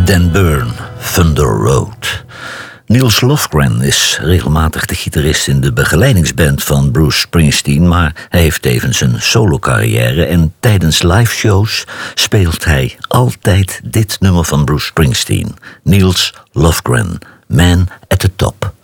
Dan Byrne, Thunder Road. Nils Lofgren is regelmatig de gitarist in de begeleidingsband van Bruce Springsteen, maar hij heeft tevens een solocarrière en tijdens liveshows speelt hij altijd dit nummer van Bruce Springsteen. Nils Lofgren, Man at the Top.